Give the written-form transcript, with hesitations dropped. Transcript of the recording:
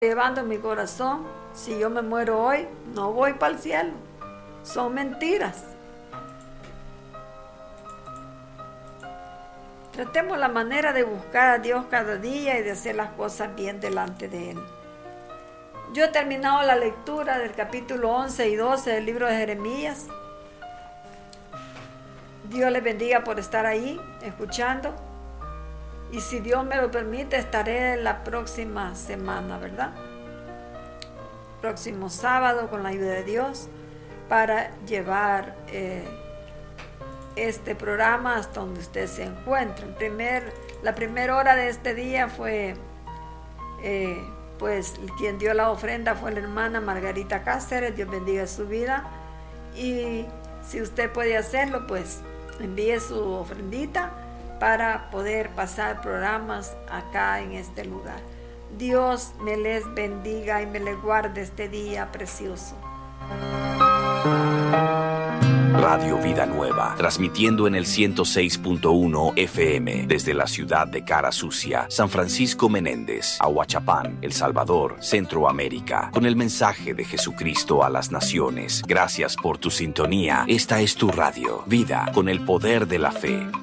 llevando en mi corazón, si yo me muero hoy, no voy para el cielo. Son mentiras. Tratemos la manera de buscar a Dios cada día y de hacer las cosas bien delante de Él. Yo he terminado la lectura del capítulo 11 y 12 del libro de Jeremías. Dios les bendiga por estar ahí, escuchando. Y si Dios me lo permite, estaré la próxima semana, ¿verdad? Próximo sábado, con la ayuda de Dios, para llevar este programa hasta donde usted se encuentre. La primera hora de este día fue, pues, quien dio la ofrenda fue la hermana Margarita Cáceres. Dios bendiga su vida. Y si usted puede hacerlo, pues, envíe su ofrendita para poder pasar programas acá en este lugar. Dios me les bendiga y me les guarde este día precioso. Radio Vida Nueva, transmitiendo en el 106.1 FM desde la ciudad de Cara Sucia, San Francisco Menéndez, Ahuachapán, El Salvador, Centroamérica, con el mensaje de Jesucristo a las naciones. Gracias por tu sintonía. Esta es tu radio, Vida, con el poder de la fe.